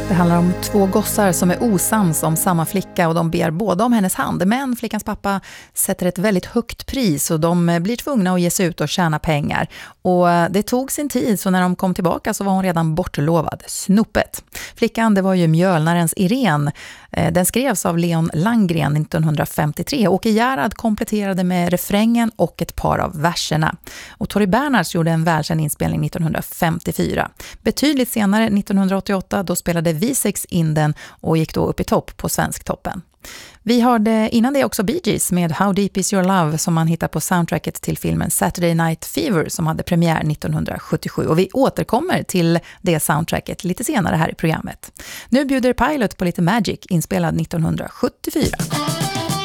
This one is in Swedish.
Det handlar om två gossar som är osams om samma flicka och de ber båda om hennes hand. Men flickans pappa sätter ett väldigt högt pris och de blir tvungna att ge sig ut och tjäna pengar. Och det tog sin tid, så när de kom tillbaka så var hon redan bortlovad. Snopet. Flickan, det var ju Mjölnarens Irene. Den skrevs av Leon Landgren 1953 och Gerhard kompletterade med refrängen och ett par av verserna. Och Tori Bernhards gjorde en välkänd inspelning 1954. Betydligt senare, 1988, då spelade V6 in den och gick då upp i topp på Svensktoppen. Vi hörde innan det också Bee Gees med How Deep Is Your Love som man hittar på soundtracket till filmen Saturday Night Fever som hade premiär 1977. Och vi återkommer till det soundtracket lite senare här i programmet. Nu bjuder Pilot på lite Magic inspelad 1974.